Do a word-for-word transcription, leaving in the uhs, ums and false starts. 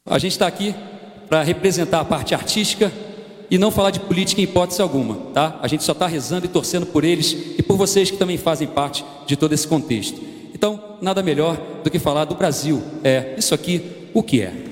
A gente está aqui para representar a parte artística e não falar de política em hipótese alguma, tá? A gente só está rezando e torcendo por eles e por vocês que também fazem parte de todo esse contexto. Então, nada melhor do que falar do Brasil. É isso aqui, o que é?